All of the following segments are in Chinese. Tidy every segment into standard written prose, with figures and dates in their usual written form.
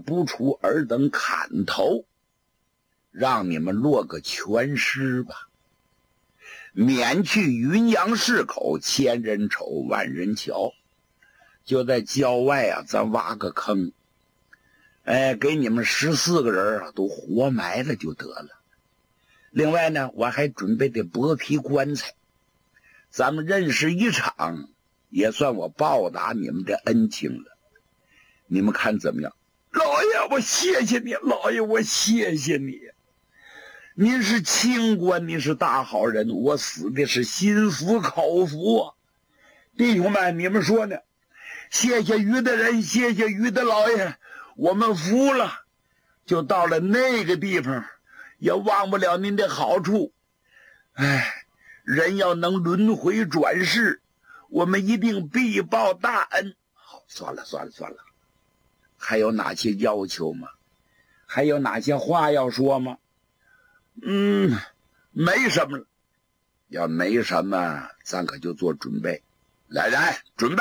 不出尔等砍头，让你们落个全尸吧，免去云阳市口，千人瞅万人瞧。就在郊外啊，咱挖个坑，给你们14个人啊都活埋了就得了。另外呢，我还准备的薄皮棺材，咱们认识一场，也算我报答你们的恩情了。你们看怎么样？老爷，我谢谢你，老爷，我谢谢你。您是清官，您是大好人，我死的是心服口服啊。弟兄们，你们说呢？谢谢于的人，谢谢于的老爷，我们服了。就到了那个地方，也忘不了您的好处。人要能轮回转世，我们一定必报大恩。好，算了，还有哪些要求吗？还有哪些话要说吗？没什么了。要没什么，咱可就做准备。来人，准备！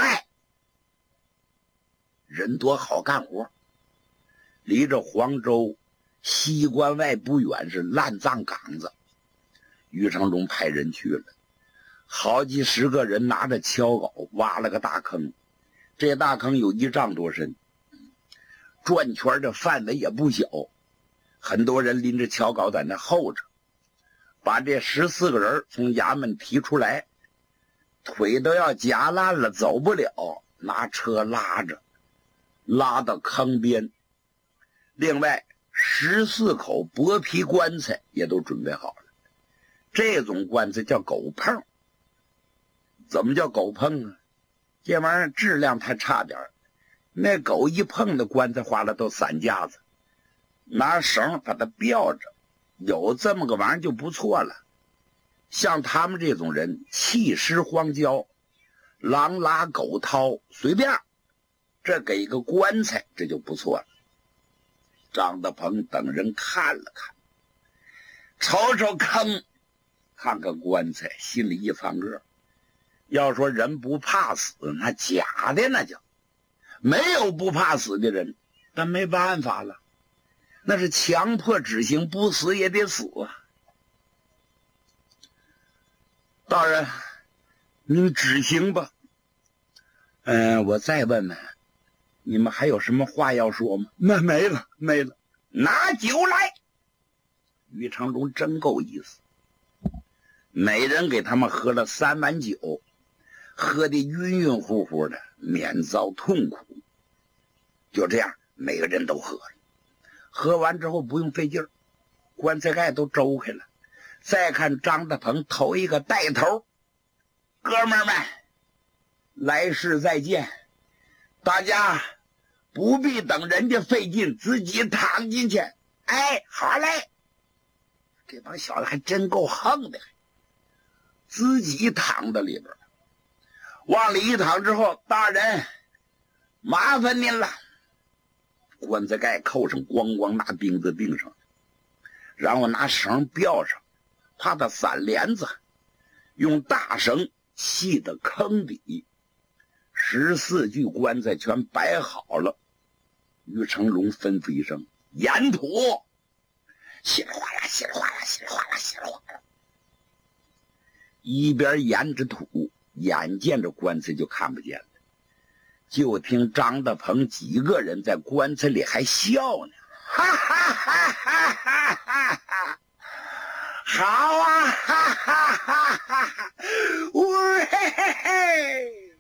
人多好干活。离着黄州西关外不远是烂葬岗子，于成龙派人去了，好几十个人拿着锹镐挖了个大坑，这大坑有1丈多深，转圈的范围也不小，很多人拎着锹镐在那候着，把这14个人从衙门提出来，腿都要夹烂了，走不了，拿车拉着，拉到坑边。另外14口薄皮棺材也都准备好了，这种棺材叫狗碰。怎么叫狗碰啊？这玩意儿质量太差点，那狗一碰的棺材花了都散架子，拿绳把它吊着，有这么个玩意儿就不错了。像他们这种人，弃尸荒郊，狼拉狗掏，随便，这给个棺材这就不错了。张德鹏等人看了看，瞅瞅坑，看看棺材，心里一翻个。要说人不怕死，那假的那叫，没有不怕死的人，但没办法了，那是强迫执行，不死也得死啊。大人，您执行吧。我再问问，你们还有什么话要说吗？没了。拿酒来。于成龙真够意思，每人给他们喝了3碗酒，喝得晕晕乎乎的，免遭痛苦。就这样，每个人都喝了。喝完之后不用费劲儿，棺材盖都周开了。再看张大鹏头一个带头，哥们儿们，来世再见，大家不必等人家费劲，自己躺进去。好嘞。这帮小子还真够横的，自己躺在里边，往里一躺之后，大人麻烦您了。棺材盖扣上，咣咣拿钉子钉上，然后拿绳吊上，怕它散帘子，用大绳系到坑底。14具棺材全摆好了，于成龙吩咐一声：掩土！稀里哗啦，稀里哗啦，稀里哗啦，稀里哗啦。一边沿着土，眼见着棺材就看不见了。就听张大鹏几个人在棺材里还笑呢，哈哈哈哈哈哈哈！好啊，哈哈哈哈哈！喂嘿嘿！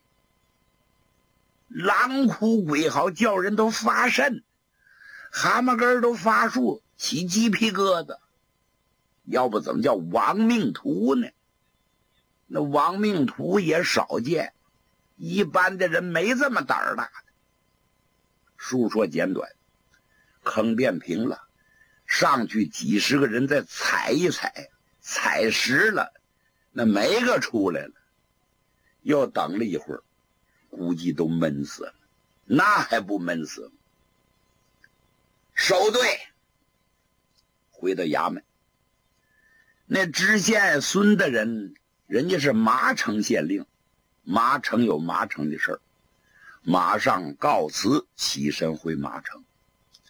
狼哭鬼嚎，叫人都发瘆，蛤蟆根都发竖，起鸡皮疙瘩。要不怎么叫亡命徒呢？那亡命徒也少见，一般的人没这么胆儿大的。述说简短，坑变平了，上去几十个人再踩一踩，踩实了，那没个出来了。又等了一会儿，估计都闷死了，那还不闷死吗？收队，回到衙门。那知县孙的人，人家是麻城县令，麻城有麻城的事儿，马上告辞，起身回麻城。